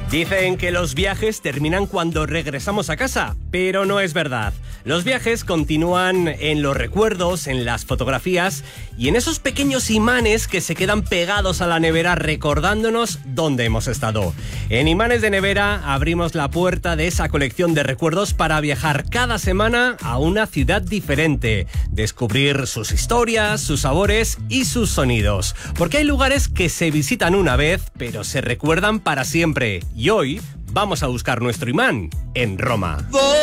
Dicen que los viajes terminan cuando regresamos a casa, pero no es verdad. Los viajes continúan en los recuerdos, en las fotografías y en esos pequeños imanes que se quedan pegados a la nevera recordándonos dónde hemos estado. En Imanes de Nevera abrimos la puerta de esa colección de recuerdos para viajar cada semana a una ciudad diferente, descubrir sus historias, sus sabores y sus sonidos. Porque hay lugares que se visitan una vez, pero se recuerdan para siempre. Y hoy vamos a buscar nuestro imán en Roma.